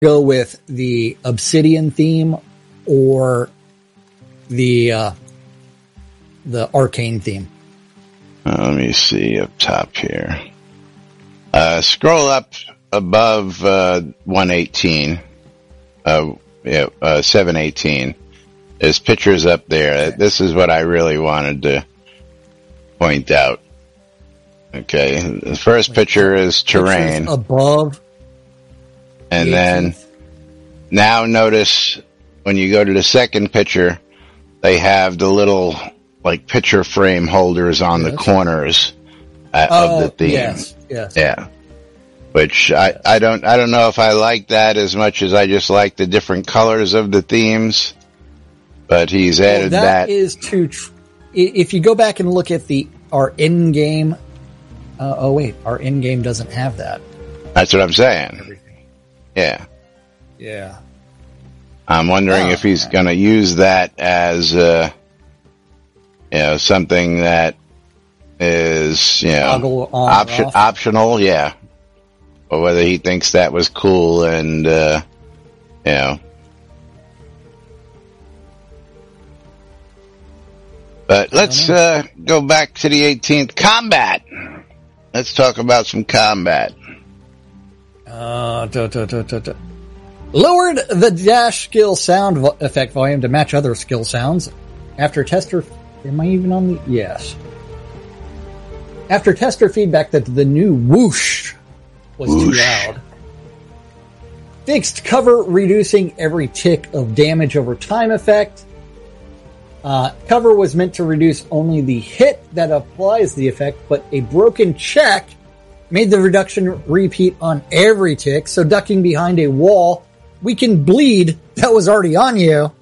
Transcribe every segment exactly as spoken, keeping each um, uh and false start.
go with the Obsidian theme or the uh, the Arcane theme? Uh, let me see up top here. Uh, scroll up above uh, one eighteen. Uh, yeah, uh, seven eighteen. There's pictures up there. This is what I really wanted to point out. Okay, the first picture is terrain. Pictures above. And then now notice when you go to the second picture, they have the little like picture frame holders on yes. the corners uh, oh, of the theme. Yes, yes. Yeah. Which I, I don't I don't know if I like that as much as I just like the different colors of the themes. But he's added well, that. That is to tr- if you go back and look at the our in game. Uh, oh wait, our in game doesn't have that. That's what I'm saying. Everything. Yeah. Yeah. I'm wondering oh, if he's going to use that as, uh, you know, something that is, you know, option, optional. Yeah. Or whether he thinks that was cool and, uh, you know. But let's, uh, go back to the eighteenth. Combat. Let's talk about some combat. Uh, duh, duh, duh, duh, duh. Lowered the dash skill sound vo- effect volume to match other skill sounds. After tester, am I even on the? Yes. After tester feedback that the new whoosh was whoosh. too loud. Fixed cover reducing every tick of damage over time effect. Uh, cover was meant to reduce only the hit that applies the effect, but a broken check made the reduction repeat on every tick, so ducking behind a wall, we can bleed that was already on you.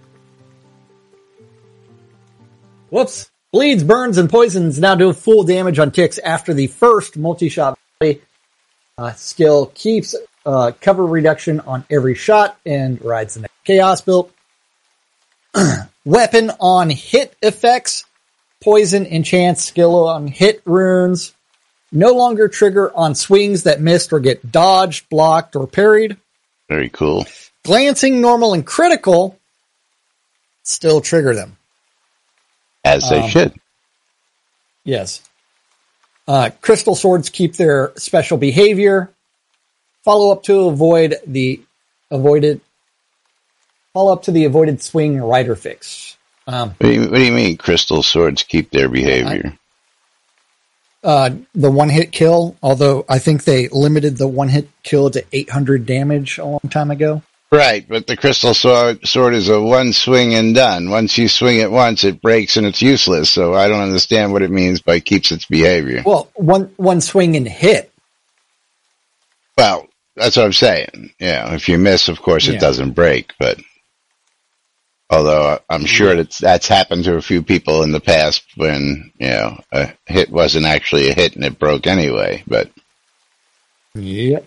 Whoops. Bleeds, burns, and poisons now do full damage on ticks after the first multi-shot uh, skill keeps uh, cover reduction on every shot and rides the next chaos build. Weapon on hit effects, poison, enchant, skill on hit runes. No longer trigger on swings that missed or get dodged, blocked, or parried. Very cool. Glancing, normal, and critical still trigger them. As they um, should. Yes. Uh, crystal swords keep their special behavior. Follow up to avoid the avoided. Follow up to the avoided swing rider fix. Um, what, do you, what do you mean crystal swords keep their behavior? I, uh, the one hit kill, although I think they limited the one hit kill to eight hundred damage a long time ago. Right, but the crystal sword, sword is a one swing and done. Once you swing it once, it breaks and it's useless. So I don't understand what it means by keeps its behavior. Well, one one swing and hit. Well, that's what I'm saying. Yeah, if you miss, of course, it yeah. doesn't break. But although I'm sure that's that's happened to a few people in the past when you know a hit wasn't actually a hit and it broke anyway. But yep.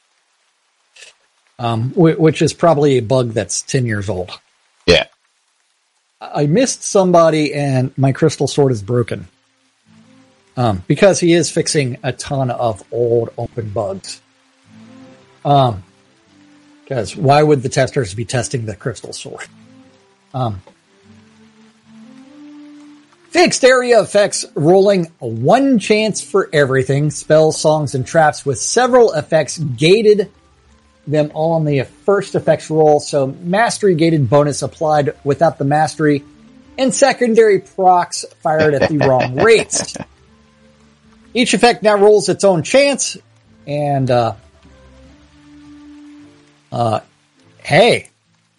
Um, which is probably a bug that's ten years old. Yeah. I missed somebody and my crystal sword is broken. Um, because he is fixing a ton of old open bugs. Um, because why would the testers be testing the crystal sword? Um, fixed area effects rolling one chance for everything. Spells, songs, and traps with several effects gated them all on the first effects roll, so mastery gated bonus applied without the mastery, and secondary procs fired at the wrong rates. Each effect now rolls its own chance, and uh, uh, hey,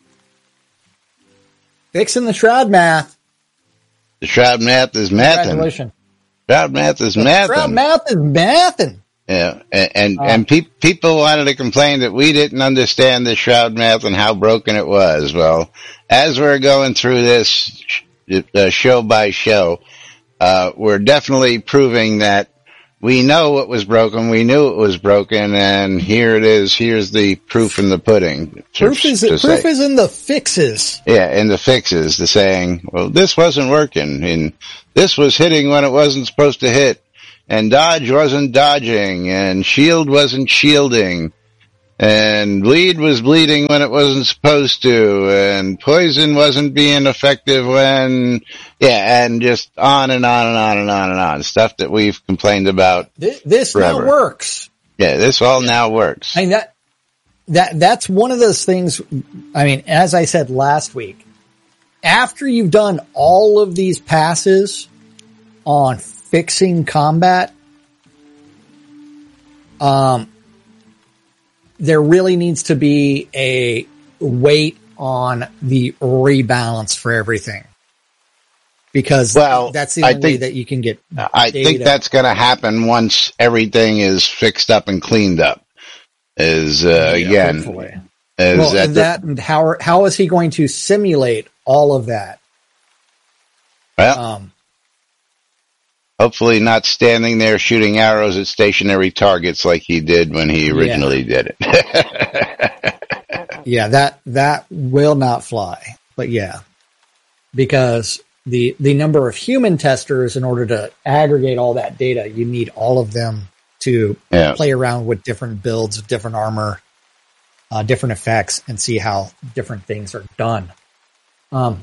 fixing the shroud math. The shroud math is mathing. Shroud math is mathing. Shroud math is mathing. Yeah, and and, uh, and pe- people wanted to complain that we didn't understand the shroud math and how broken it was. Well, as we're going through this uh, show by show, uh, we're definitely proving that we know what was broken, we knew it was broken, and here it is. Here's the proof in the pudding. Proof is proof say. is in the fixes. Yeah, in the fixes, the saying, well, this wasn't working, and this was hitting when it wasn't supposed to hit. And dodge wasn't dodging, and shield wasn't shielding. and bleed was bleeding when it wasn't supposed to, and poison wasn't being effective when, yeah, and just on and on and on and on and on. Stuff that we've complained about. This, this forever. now works. Yeah, this all now works. I mean, that, that, that's one of those things. I mean, as I said last week, after you've done all of these passes on fixing combat, um, there really needs to be a weight on the rebalance for everything, because well, that's the I only way think, that you can get I data. think that's going to happen once everything is fixed up and cleaned up. Is uh, yeah, again, hopefully. is well, that, and that and how are, how is he going to simulate all of that? Well, Um, hopefully not standing there shooting arrows at stationary targets like he did when he originally Yeah. did it. yeah, that, that will not fly, but yeah, because the, the number of human testers, in order to aggregate all that data, you need all of them to Yeah. play around with different builds, different armor, uh, different effects, and see how different things are done. Um,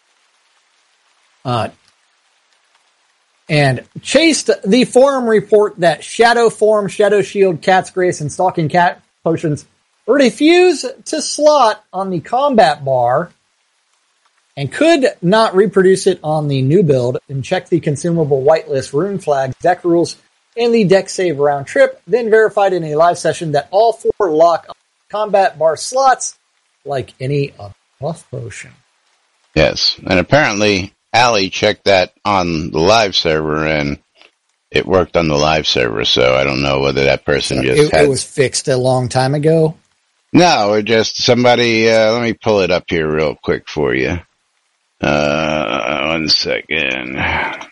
uh, and chased the forum report that Shadow Form, Shadow Shield, Cat's Grace, and Stalking Cat potions refuse to slot on the combat bar and could not reproduce it on the new build, and check the consumable whitelist rune flags, deck rules, and the deck save round trip, then verified in a live session that all four lock on combat bar slots like any other buff potion. Yes, and apparently Ali checked that on the live server, and it worked on the live server. So I don't know whether that person just It, had. it was fixed a long time ago. No, or just somebody. Uh, let me pull it up here real quick for you. Uh, one second.